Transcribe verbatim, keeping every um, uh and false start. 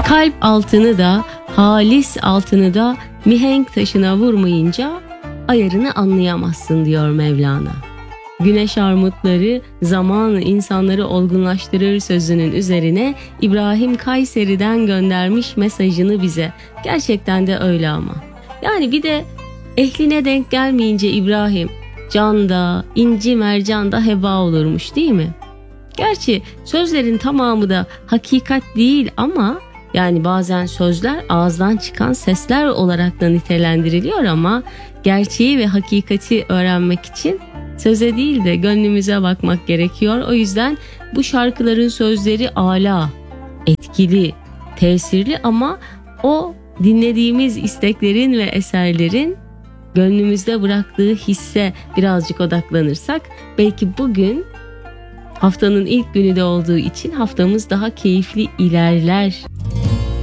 Kalp altını da, halis altını da mihenk taşına vurmayınca ayarını anlayamazsın diyor Mevlana. Güneş armutları zamanı insanları olgunlaştırır sözünün üzerine İbrahim Kayseri'den göndermiş mesajını bize. Gerçekten de öyle ama. Yani bir de ehline denk gelmeyince İbrahim, can da, inci mercan da heba olurmuş değil mi? Gerçi sözlerin tamamı da hakikat değil ama yani bazen sözler ağızdan çıkan sesler olarak da nitelendiriliyor ama gerçeği ve hakikati öğrenmek için söze değil de gönlümüze bakmak gerekiyor. O yüzden bu şarkıların sözleri âlâ, etkili, tesirli ama o dinlediğimiz isteklerin ve eserlerin gönlümüzde bıraktığı hisse birazcık odaklanırsak belki bugün haftanın ilk günü de olduğu için haftamız daha keyifli ilerler